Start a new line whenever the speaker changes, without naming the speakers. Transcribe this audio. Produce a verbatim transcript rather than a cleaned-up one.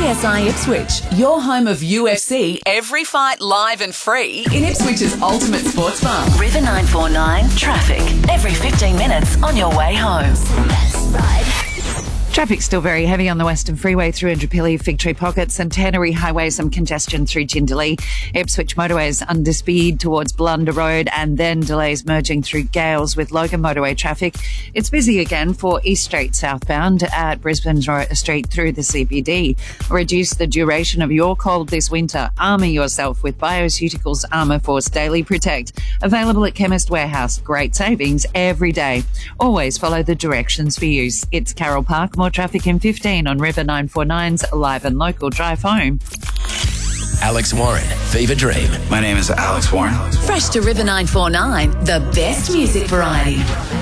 S I Ipswich, your home of U F C, every fight live and free in Ipswich's ultimate sports bar.
River nine four nine traffic. Every fifteen minutes on your way home.
Traffic still very heavy on the Western Freeway through Indooroopilly, Fig Tree Pocket, Centenary Highway, some congestion through Jindalee. Ipswich motorways under speed towards Blunder Road, and then delays merging through Gales with Logan motorway traffic. It's busy again for East Street southbound at Brisbane Street through the C B D. Reduce the duration of your cold this winter. Armour yourself with Bioceuticals Armour Force Daily Protect. Available at Chemist Warehouse. Great savings every day. Always follow the directions for use. It's Carroll Park. More traffic in fifteen on River nine four nine's Live and Local Drive Home.
Alex Warren, Fever Dream.
My name is Alex Warren.
Fresh to River nine four nine, the best music variety.